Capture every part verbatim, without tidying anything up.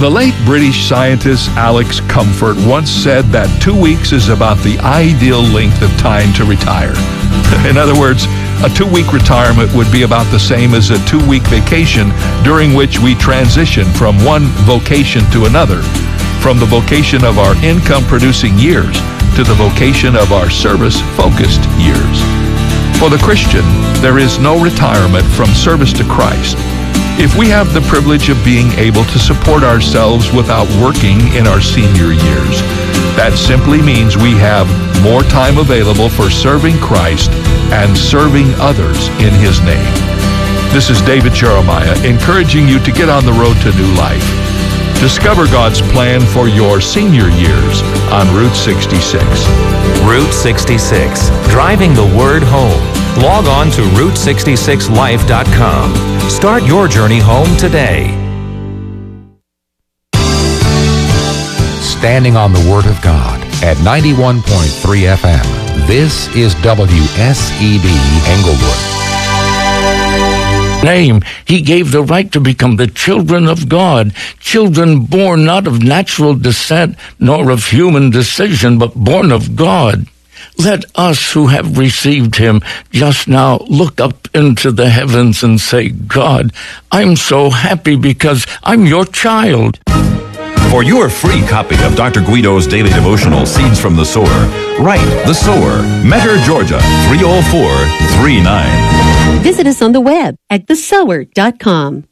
The late British scientist Alex Comfort once said that two weeks is about the ideal length of time to retire. In other words, a two-week retirement would be about the same as a two-week vacation during which we transition from one vocation to another, from the vocation of our income-producing years to the vocation of our service-focused years. For the Christian, there is no retirement from service to Christ. If we have the privilege of being able to support ourselves without working in our senior years, that simply means we have more time available for serving Christ and serving others in His name. This is David Jeremiah encouraging you to get on the road to new life. Discover God's plan for your senior years on Route sixty-six. Route sixty-six, driving the word home. Log on to route sixty-six life dot com. Start your journey home today. Standing on the Word of God at ninety-one point three F M. This is W S E D Englewood. Name, He gave the right to become the children of God, children born not of natural descent nor of human decision, but born of God. Let us who have received Him just now look up into the heavens and say, God, I'm so happy because I'm your child. For your free copy of Doctor Guido's daily devotional, Seeds from the Sower, write The Sower, Metter, Georgia, three oh four three nine. Visit us on the web at the sower dot com.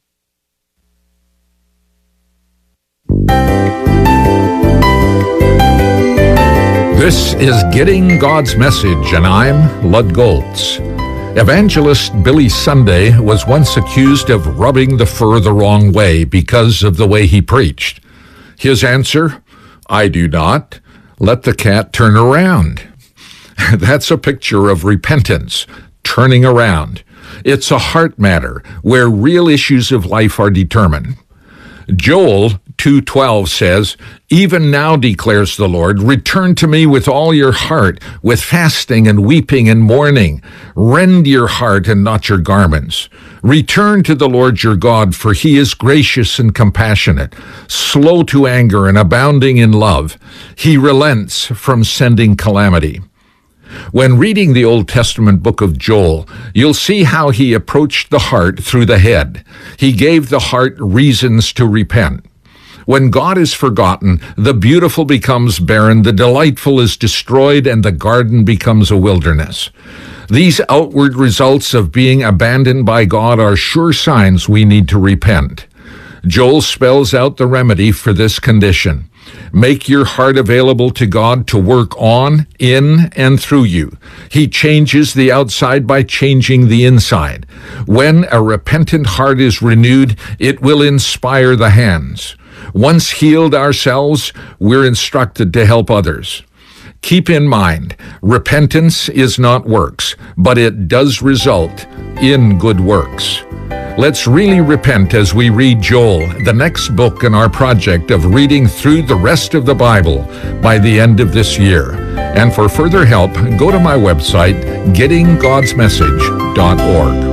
This is Getting God's Message, and I'm Lud Goltz. Evangelist Billy Sunday was once accused of rubbing the fur the wrong way because of the way he preached. His answer, I do not. Let the cat turn around. That's a picture of repentance, turning around. It's a heart matter where real issues of life are determined. Joel two twelve says, Even now declares the Lord, return to me with all your heart, with fasting and weeping and mourning. Rend your heart and not your garments. Return to the Lord your God, for he is gracious and compassionate, slow to anger and abounding in love. He relents from sending calamity. When reading the Old Testament book of Joel, you'll see how he approached the heart through the head. He gave the heart reasons to repent. When God is forgotten, the beautiful becomes barren, the delightful is destroyed, and the garden becomes a wilderness. These outward results of being abandoned by God are sure signs we need to repent. Joel spells out the remedy for this condition. Make your heart available to God to work on, in, and through you. He changes the outside by changing the inside. When a repentant heart is renewed, it will inspire the hands. Once healed ourselves, we're instructed to help others. Keep in mind, repentance is not works, but it does result in good works. Let's really repent as we read Joel, the next book in our project of reading through the rest of the Bible by the end of this year. And for further help, go to my website, getting gods message dot org.